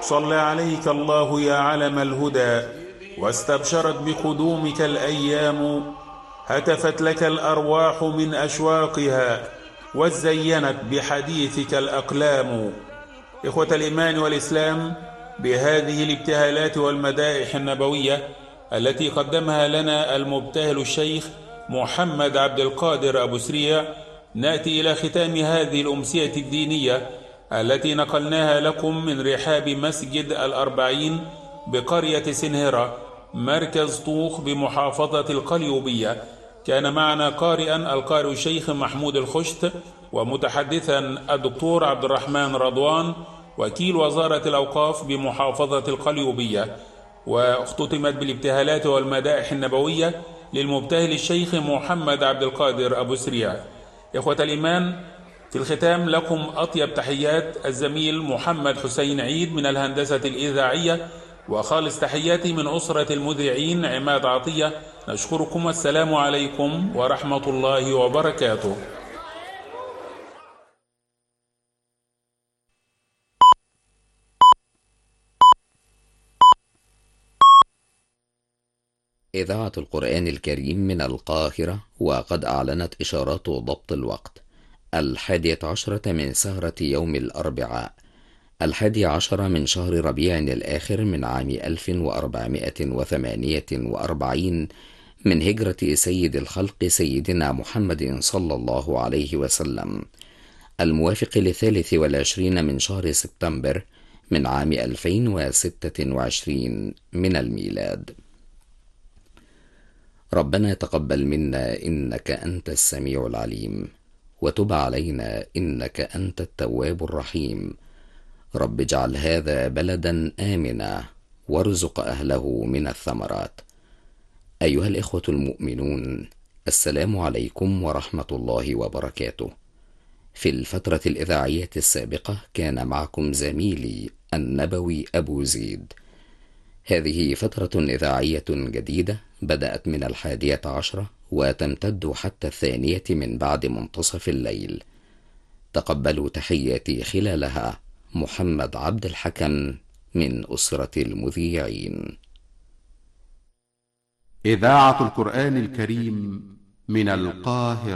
صلى عليك الله يا علم الهدى، واستبشرت بقدومك الأيام، هتفت لك الأرواح من أشواقها، وزينت بحديثك الأقلام. إخوة الإيمان والإسلام، بهذه الابتهالات والمدائح النبوية التي قدمها لنا المبتهل الشيخ محمد عبد القادر أبو سريع، نأتي إلى ختام هذه الأمسية الدينية التي نقلناها لكم من رحاب مسجد الأربعين بقرية سنهرة، مركز طوخ بمحافظة القليوبية. كان معنا قارئا القارئ الشيخ محمود الخشت، ومتحدثا الدكتور عبد الرحمن رضوان، وكيل وزارة الأوقاف بمحافظة القليوبية. واختتمت بالابتهالات والمدائح النبوية للمبتهل الشيخ محمد عبد القادر أبو سريع. إخوة الإيمان، في الختام لكم أطيب تحيات الزميل محمد حسين عيد من الهندسة الإذاعية، وخالص تحياتي من أسرة المذيعين عماد عطية. نشكركم، والسلام عليكم ورحمة الله وبركاته. إذاعة القرآن الكريم من القاهرة، وقد أعلنت إشارات ضبط الوقت 11 من سهرة يوم الأربعاء 11 من شهر ربيع الآخر من عام 1448 من هجرة سيد الخلق سيدنا محمد صلى الله عليه وسلم، الموافق ل23 من شهر سبتمبر من عام 2026 من الميلاد. ربنا تقبل منا إنك أنت السميع العليم، وتب علينا إنك أنت التواب الرحيم. رب اجعل هذا بلدا آمنا، وارزق أهله من الثمرات. أيها الإخوة المؤمنون، السلام عليكم ورحمة الله وبركاته. في الفترة الإذاعية السابقة كان معكم زميلي النبوي أبو زيد. هذه فترة إذاعية جديدة بدأت من 11 وتمتد حتى 2 من بعد منتصف الليل. تقبلوا تحياتي خلالها محمد عبد الحكم من أسرة المذيعين. إذاعة القرآن الكريم من القاهرة.